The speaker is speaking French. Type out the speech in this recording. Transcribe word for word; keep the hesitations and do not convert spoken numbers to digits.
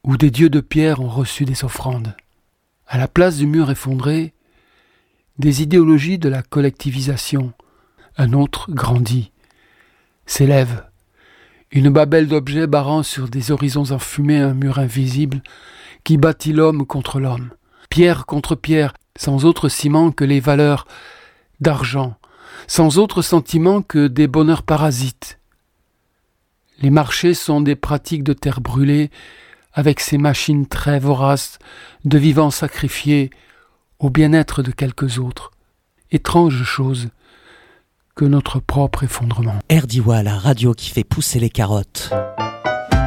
où des dieux de pierre ont reçu des offrandes. À la place du mur effondré, des idéologies de la collectivisation, un autre grandit, s'élève, une babelle d'objets barrant sur des horizons enfumés un mur invisible qui bâtit l'homme contre l'homme, pierre contre pierre, sans autre ciment que les valeurs d'argent, sans autre sentiment que des bonheurs parasites. Les marchés sont des pratiques de terre brûlée, avec ces machines très voraces de vivants sacrifiés au bien-être de quelques autres. Étrange chose que notre propre effondrement. R D I W A, la radio qui fait pousser les carottes.